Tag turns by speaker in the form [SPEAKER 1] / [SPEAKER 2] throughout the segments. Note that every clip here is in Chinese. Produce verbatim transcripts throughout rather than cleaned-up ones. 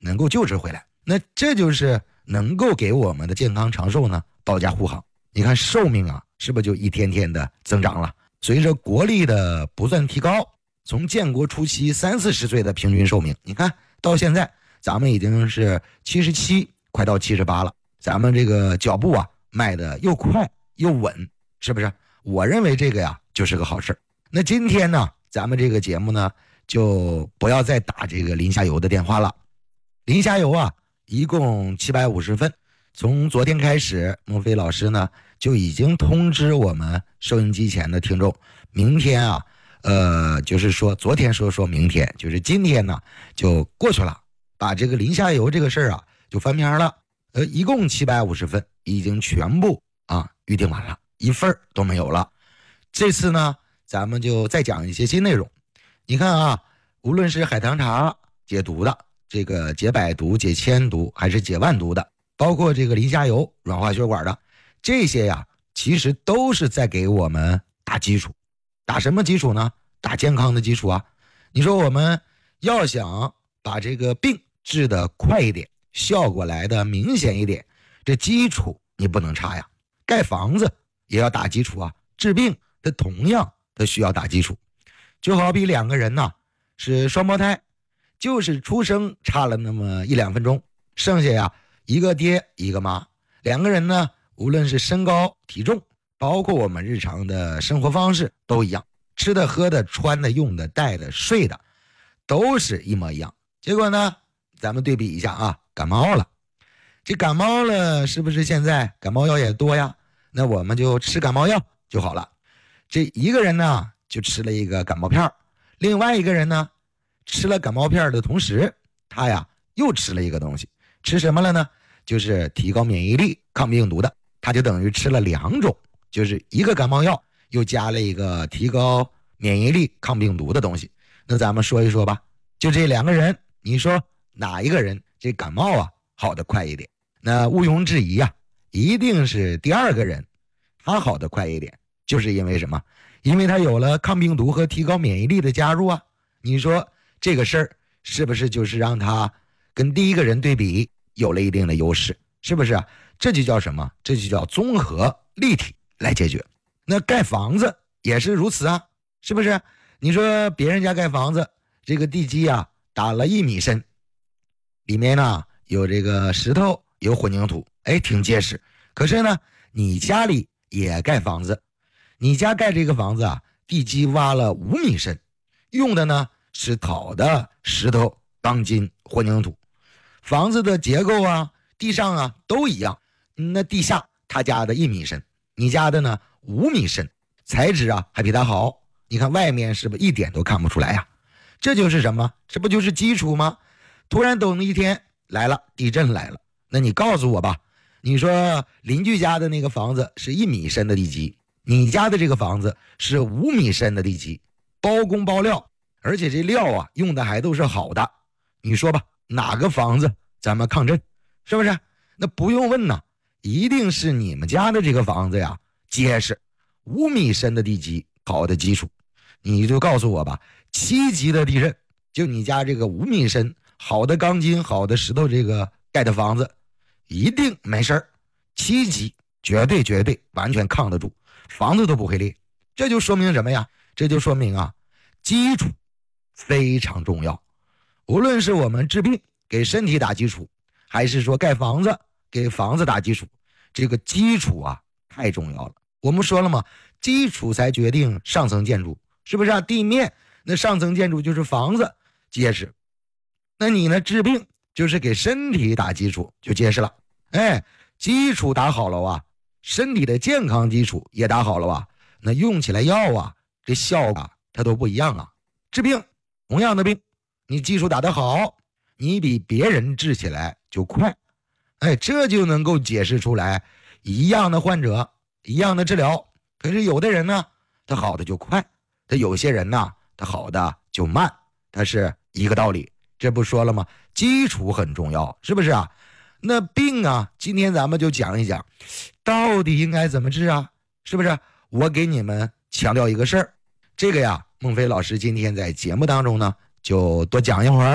[SPEAKER 1] 能够救治回来。那这就是能够给我们的健康长寿呢保驾护航。你看寿命啊，是不是就一天天的增长了？随着国力的不断提高，从建国初期三四十岁的平均寿命，你看到现在咱们已经是七十七，快到七十八了。咱们这个脚步啊迈得又快又稳，是不是？我认为这个呀就是个好事。那今天呢，咱们这个节目呢就不要再打这个林下游的电话了。林下游啊一共七百五十份，从昨天开始，孟非老师呢就已经通知我们收音机前的听众，明天啊呃就是说昨天说说明天，就是今天呢就过去了，把这个林下游这个事儿啊就翻篇了。呃一共七百五十份已经全部啊预定完了，一份都没有了。这次呢咱们就再讲一些新内容。你看啊，无论是海棠茶解毒的，这个解百毒解千毒还是解万毒的，包括这个林下游软化血管的，这些呀其实都是在给我们打基础。打什么基础呢？打健康的基础啊。你说我们要想把这个病治得快一点，效果来的明显一点，这基础你不能差呀。盖房子也要打基础啊，治病它同样它需要打基础。就好比两个人呢是双胞胎，就是出生差了那么一两分钟，剩下呀一个爹一个妈，两个人呢无论是身高体重，包括我们日常的生活方式都一样，吃的喝的穿的用的戴的睡的都是一模一样。结果呢咱们对比一下啊，感冒了，这感冒了是不是现在感冒药也多呀？那我们就吃感冒药就好了。这一个人呢就吃了一个感冒片，另外一个人呢吃了感冒片的同时，他呀又吃了一个东西，吃什么了呢？就是提高免疫力抗病毒的，他就等于吃了两种，就是一个感冒药又加了一个提高免疫力抗病毒的东西。那咱们说一说吧，就这两个人，你说哪一个人这感冒啊好得快一点？那毋庸置疑啊，一定是第二个人，他好得快一点，就是因为什么？因为他有了抗病毒和提高免疫力的加入啊。你说这个事儿是不是就是让他跟第一个人对比有了一定的优势？是不是啊？这就叫什么？这就叫综合立体来解决。那盖房子也是如此啊，是不是？你说别人家盖房子，这个地基啊打了一米深，里面呢有这个石头有混凝土，哎，挺结实。可是呢你家里也盖房子，你家盖这个房子啊地基挖了五米深，用的呢是好的石头钢筋混凝土，房子的结构啊地上啊都一样。那地下他家的一米深，你家的呢五米深，材质啊还比他好，你看外面是不是一点都看不出来呀？这就是什么？这不就是基础吗？突然等一天来了，地震来了，那你告诉我吧，你说邻居家的那个房子是一米深的地基，你家的这个房子是五米深的地基，包工包料，而且这料啊用的还都是好的，你说吧，哪个房子咱们抗震？是不是？那不用问呐，一定是你们家的这个房子呀结实，五米深的地基，好的基础。你就告诉我吧，七级的地震，就你家这个五米深好的钢筋好的石头这个盖的房子一定没事儿，七级绝对绝对完全抗得住，房子都不会裂。这就说明什么呀？这就说明啊基础非常重要。无论是我们治病给身体打基础，还是说盖房子给房子打基础，这个基础啊太重要了。我们说了嘛，基础才决定上层建筑，是不是啊？地面那上层建筑就是房子结实，那你呢治病就是给身体打基础就结实了。哎，基础打好了啊，身体的健康基础也打好了啊，那用起来药啊这效果它都不一样啊。治病同样的病，你基础打得好，你比别人治起来就快。哎，这就能够解释出来一样的患者一样的治疗，可是有的人呢他好的就快，他有些人呢他好的就慢，它是一个道理。这不说了吗？基础很重要，是不是啊？那病啊今天咱们就讲一讲到底应该怎么治啊，是不是？我给你们强调一个事儿，这个呀孟非老师今天在节目当中呢就多讲一会儿。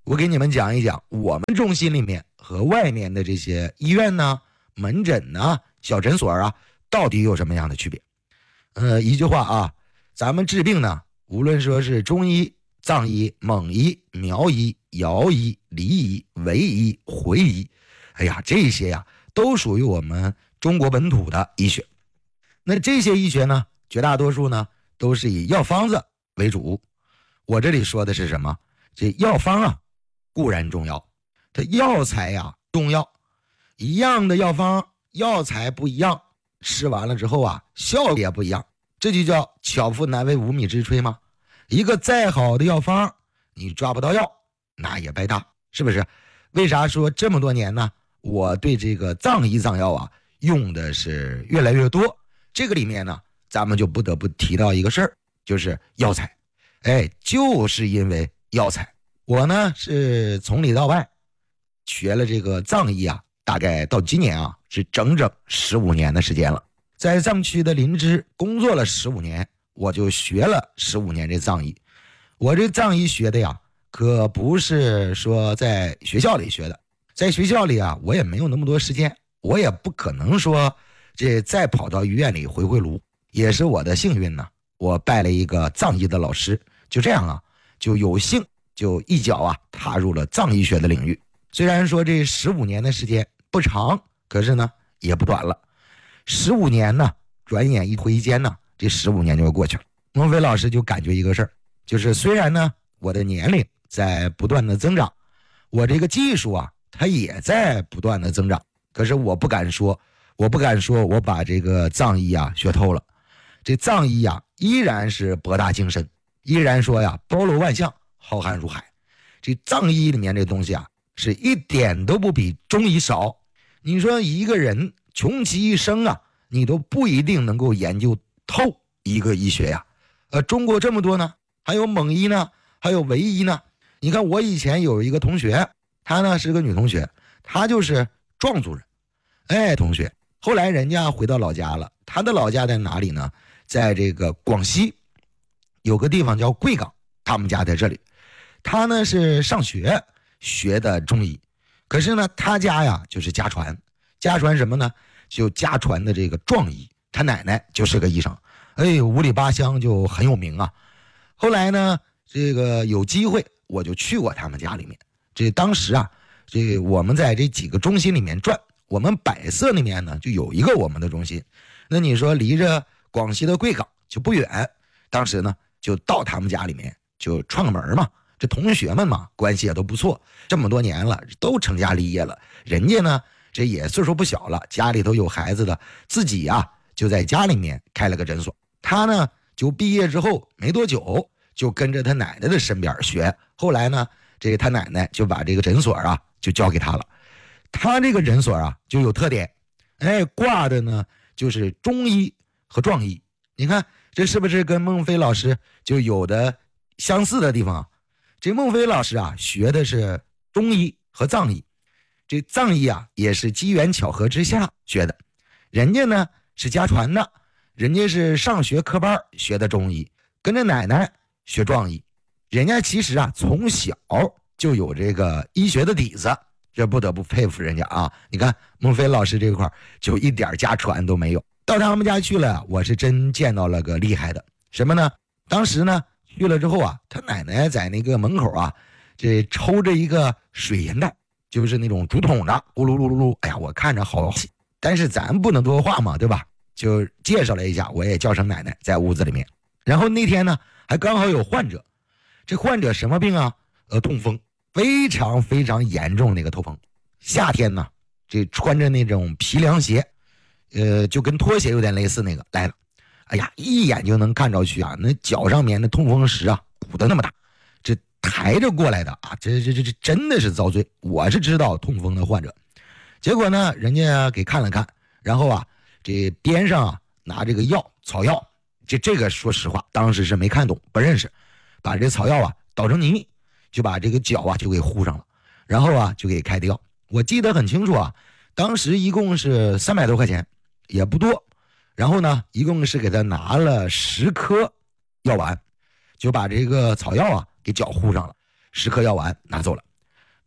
[SPEAKER 1] 我给你们讲一讲我们中心里面和外面的这些医院呢、门诊呢、小诊所啊，到底有什么样的区别。呃，一句话啊，咱们治病呢，无论说是中医、藏医、蒙医、苗医、瑶医、黎医、维医、回医，哎呀，这些呀都属于我们中国本土的医学。那这些医学呢，绝大多数呢都是以药方子为主。我这里说的是什么？这药方啊固然重要，它药材呀重要，一样的药方药材不一样，吃完了之后啊效果也不一样，这就叫巧妇难为无米之炊吗？一个再好的药方你抓不到药那也白搭，是不是？为啥说这么多年呢我对这个藏医藏药啊用的是越来越多？这个里面呢咱们就不得不提到一个事儿，就是药材。哎，就是因为药材，我呢是从里到外学了这个藏医啊，大概到今年啊是整整十五年的时间了。在藏区的林芝工作了十五年，我就学了十五年这藏医。我这藏医学的呀可不是说在学校里学的，在学校里啊我也没有那么多时间，我也不可能说这再跑到医院里回回炉。也是我的幸运呢，我拜了一个藏医的老师，就这样啊就有幸就一脚啊踏入了藏医学的领域。虽然说这十五年的时间不长，可是呢也不短了。十五年呢转眼一挥间呢，这十五年就过去了。孟非老师就感觉一个事儿，就是虽然呢我的年龄在不断的增长，我这个技术啊它也在不断的增长，可是我不敢说我不敢说我把这个藏医啊学透了。这藏医啊依然是博大精深，依然说呀包罗万象，浩瀚如海。这藏医里面这东西啊是一点都不比中医少。你说一个人穷其一生啊，你都不一定能够研究透一个医学呀。呃，中国这么多呢，还有蒙医呢，还有维医呢。你看我以前有一个同学，她呢是个女同学，她就是壮族人。哎，同学，后来人家回到老家了，她的老家在哪里呢？在这个广西有个地方叫贵港，他们家在这里。他呢是上学学的中医，可是呢他家呀就是家传，家传什么呢？就家传的这个壮医，他奶奶就是个医生，哎，五里八乡就很有名啊。后来呢这个有机会我就去过他们家里面，这当时啊这我们在这几个中心里面转，我们百色那边呢就有一个我们的中心，那你说离着广西的贵港就不远，当时呢就到他们家里面就串个门嘛。这同学们嘛关系也都不错，这么多年了都成家立业了，人家呢这也岁数不小了，家里头有孩子的，自己啊就在家里面开了个诊所。他呢就毕业之后没多久就跟着他奶奶的身边学，后来呢这个他奶奶就把这个诊所啊就交给他了。他这个诊所啊就有特点，哎，挂的呢就是中医和壮医。你看这是不是跟孟非老师就有的相似的地方啊？这孟非老师啊学的是中医和藏医，这藏医啊也是机缘巧合之下学的，人家呢是家传的，人家是上学科班学的中医，跟着奶奶学壮医，人家其实啊从小就有这个医学的底子，这不得不佩服人家啊。你看孟非老师这块就一点家传都没有，到他们家去了，我是真见到了个厉害的。什么呢？当时呢去了之后啊，他奶奶在那个门口啊这抽着一个水银袋，就是那种竹筒的，咕噜噜噜噜，哎呀我看着好喜，但是咱不能多话嘛，对吧？就介绍了一下，我也叫声奶奶，在屋子里面。然后那天呢还刚好有患者，这患者什么病啊？呃痛风，非常非常严重那个痛风。夏天呢这穿着那种皮凉鞋，呃就跟拖鞋有点类似那个来了，哎呀一眼就能看着去啊，那脚上面的痛风石啊鼓得那么大，这抬着过来的啊，这这这这真的是遭罪。我是知道痛风的患者，结果呢人家给看了看，然后啊这边上啊拿这个药草药，这这个说实话当时是没看懂不认识，把这草药啊捣成泥，就把这个脚啊就给糊上了，然后啊就给开的药。我记得很清楚啊，当时一共是三百多块钱，也不多。然后呢一共是给他拿了十颗药丸，就把这个草药啊给脚糊上了，十颗药丸拿走了。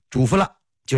[SPEAKER 1] 嘱咐了